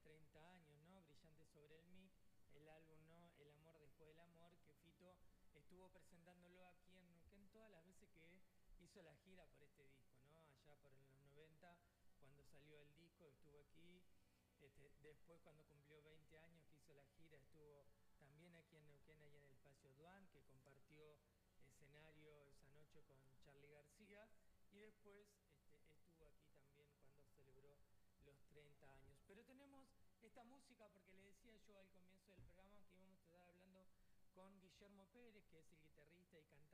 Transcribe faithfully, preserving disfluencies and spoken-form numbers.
treinta años, ¿no? Brillante sobre el mí, el álbum, ¿no? El amor después del amor, que Fito estuvo presentándolo aquí en Neuquén todas las veces que hizo la gira por este disco, ¿no? Allá por los noventa, cuando salió el disco, estuvo aquí. Este, después, cuando cumplió veinte años que hizo la gira, estuvo también aquí en Neuquén, ahí en el Espacio Duan, que compartió escenario esa noche con Charly García. Y después este, estuvo aquí también cuando celebró los treinta años. Pero tenemos esta música porque le decía yo al comienzo del programa que íbamos a estar hablando con Guillermo Pérez, que es el guitarrista y cantante